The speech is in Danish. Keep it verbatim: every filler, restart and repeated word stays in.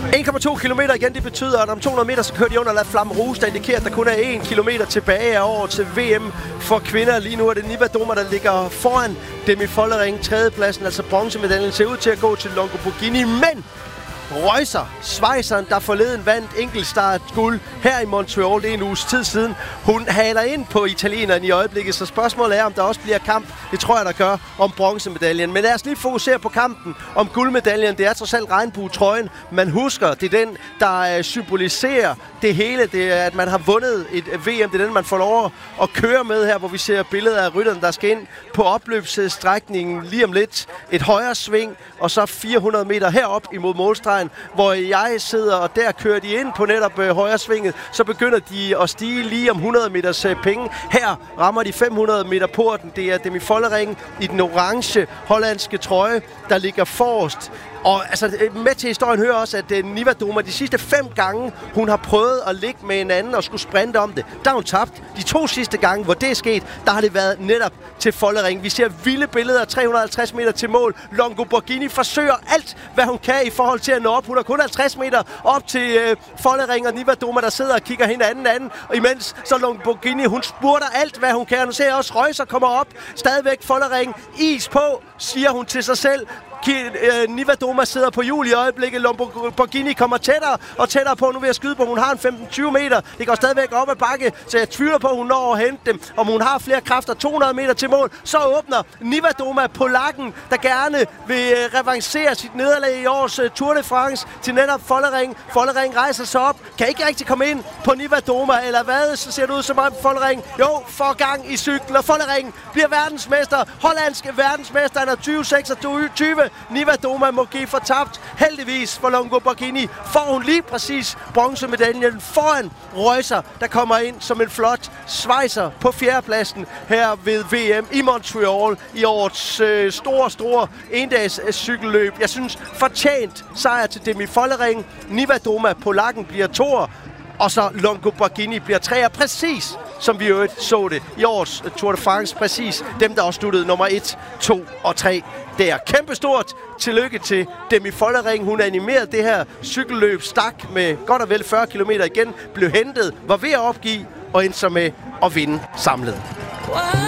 en komma to kilometer igen, det betyder, at om to hundrede meter, så kører de under La Flamme Rouge, der indikerer, at der kun er en kilometer tilbage af år til V M for kvinder. Lige nu er det Nivadoma, der ligger foran Demi Follering. Tredjepladsen, altså bronzemedaljen, ser ud til at gå til Longo Borghini, men Reusser, schweizeren, der forleden vandt enkeltstart guld her i Montreal, det er en uges tid siden. Hun haler ind på italieneren i øjeblikket, så spørgsmålet er, om der også bliver kamp. Det tror jeg, der gør, om bronzemedaljen. Men lad os lige fokusere på kampen om guldmedaljen. Det er trods alt regnbuetrøjen, man husker. Det er den, der uh, symboliserer det hele. Det er, at man har vundet et V M. Det er den, man får lov at køre med her, hvor vi ser billeder af rytterne, der skal ind på opløbsstrækningen lige om lidt. Et højre sving, og så fire hundrede meter herop imod målstregen, hvor jeg sidder, og der kører de ind på netop øh, højre svinget. Så begynder de at stige lige om hundrede meters øh, penge. Her rammer de fem hundrede meter porten. Det er Demi Follering i den orange hollandske trøje, der ligger forrest. Og altså, med til historien hører også, at uh, Nivadoma de sidste fem gange, hun har prøvet at ligge med en anden og skulle sprinte om det, der har hun tabt. De to sidste gange, hvor det er sket, der har det været netop til Follering. Vi ser vilde billeder af tre hundrede og halvtreds meter til mål. Longo Borghini forsøger alt, hvad hun kan i forhold til at nå op. Hun har kun halvtreds meter op til uh, Follering og Nivadoma, der sidder og kigger hinanden anden. Og imens så Longo Borghini, hun spurter alt, hvad hun kan. Nu ser jeg også Reusser kommer op. Stadigvæk Follering. Is på, siger hun til sig selv. Nivadoma sidder på hjul i øjeblikket. Borghini kommer tættere og tættere på. Nu vil jeg skyde på, hun har en femten til tyve meter. Det går stadigvæk op ad bakke, så jeg tvivler på, at hun når at hente dem. Om hun har flere kræfter, to hundrede meter til mål, så åbner Nivadoma polakken, der gerne vil revancere sit nederlag i års Tour de France til netop Follering. Follering rejser sig op, kan ikke rigtig komme ind på Nivadoma, eller hvad? Så ser det ud som om Follering, jo, får gang i cyklen, og Follering bliver verdensmester. Hollandsk verdensmester, han er tyve seksogtyve. Nivadoma må give fortabt. Heldigvis for Longo Borghini får hun lige præcis bronzemedaljen foran Reusser, der kommer ind som en flot schweizer på fjerdepladsen her ved V M i Montreal i årets øh, store, store endags cykelløb. Jeg synes fortjent sejr til Demi Follering. Nivadoma polakken bliver toer, og så Longo Borghini bliver treer, præcis som vi jo så det i års Tour de France. Præcis dem, der også sluttede nummer et, to og tre. Det er kæmpestort tillykke til Demi Follering. Hun animerede det her cykelløb, stak med godt og vel fyrre kilometer igen, blev hentet, var ved at opgive og endte så med at vinde samlet.